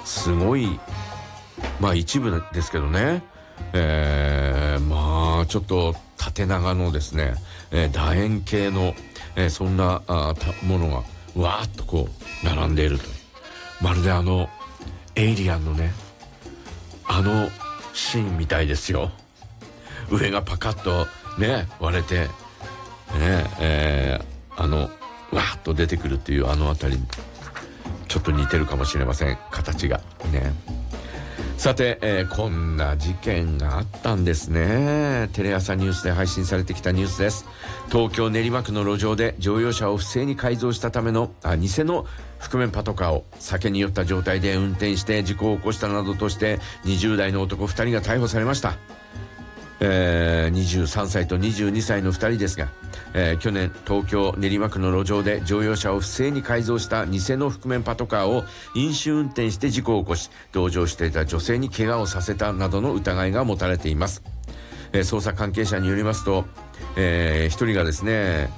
すごい、まあ一部ですけどね、まあちょっと縦長のですね、楕円形の、そんなものがわーっとこう並んでいるという、まるでエイリアンのねシーンみたいですよ。上がパカッとね割れてね、わーっと出てくるっていうあたりちょっと似てるかもしれません、形がね。さて、こんな事件があったんですね。テレ朝ニュースで配信されてきたニュースです。東京練馬区の路上で乗用車を不正に改造したための偽の覆面パトカーを酒に酔った状態で運転して事故を起こしたなどとして20代の男2人が逮捕されました。23歳と22歳の2人ですが、去年東京練馬区の路上で乗用車を不正に改造した偽の覆面パトカーを飲酒運転して事故を起こし、同乗していた女性に怪我をさせたなどの疑いが持たれています。捜査関係者によりますと、一人がですね、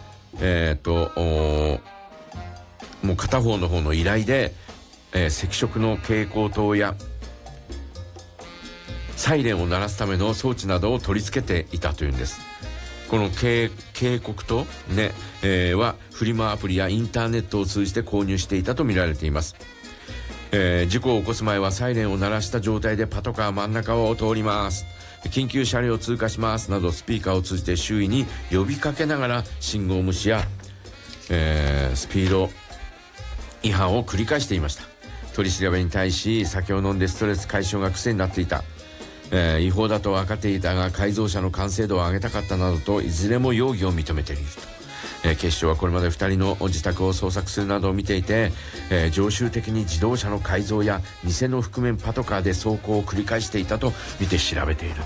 もう片方の方の依頼で、赤色の蛍光灯やサイレンを鳴らすための装置などを取り付けていたというんです。この警告灯、ねはフリマアプリやインターネットを通じて購入していたと見られています。事故を起こす前はサイレンを鳴らした状態でパトカー真ん中を通ります、緊急車両通過しますなどスピーカーを通じて周囲に呼びかけながら信号無視や、スピード違反を繰り返していました。取り調べに対し酒を飲んでストレス解消が癖になっていた、違法だと分かっていたが改造車の完成度を上げたかったなどといずれも容疑を認めていると、警視庁はこれまで2人の自宅を捜索するなどを見ていて、常習的に自動車の改造や偽の覆面パトカーで走行を繰り返していたと見て調べているという。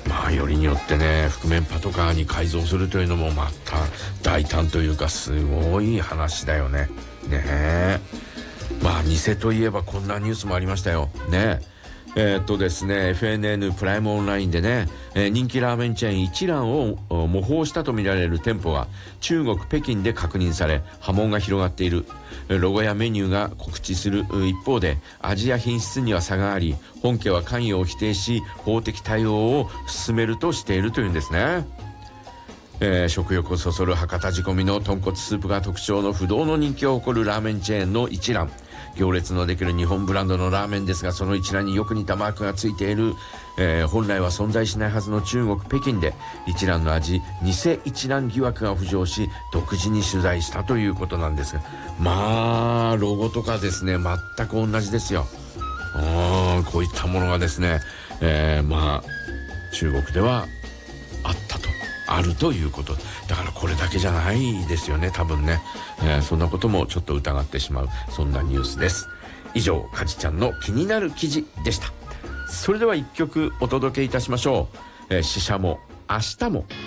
まあよりによってね覆面パトカーに改造するというのもまた大胆というかすごい話だよね。ねえ、まあ偽といえばこんなニュースもありましたよね。ですね FNN プライムオンラインでね、人気ラーメンチェーン一蘭を模倣したとみられる店舗が中国北京で確認され波紋が広がっている。ロゴやメニューが告知する一方で味や品質には差があり、本家は関与を否定し法的対応を進めるとしているというんですね。食欲をそそる博多仕込みの豚骨スープが特徴の不動の人気を誇るラーメンチェーンの一蘭。行列のできる日本ブランドのラーメンですが、その一覧によく似たマークがついている、本来は存在しないはずの中国北京で一蘭の味偽一蘭疑惑が浮上し独自に取材したということなんですが、まあロゴとかですね全く同じですよ。こういったものがですね、まあ中国ではあるということだから、これだけじゃないですよね多分ね、そんなこともちょっと疑ってしまう、そんなニュースです。以上、かじちゃんの気になる記事でした。それでは一曲お届けいたしましょう。死者も明日も。